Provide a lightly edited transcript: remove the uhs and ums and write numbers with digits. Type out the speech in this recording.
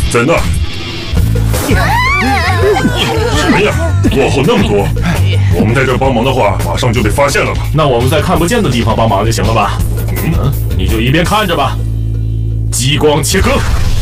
在那儿。什么呀？落后那么多，我们在这帮忙的话，马上就被发现了吧？ 那我们在看不见的地方帮忙就行了吧？你就一边看着吧。激光切割。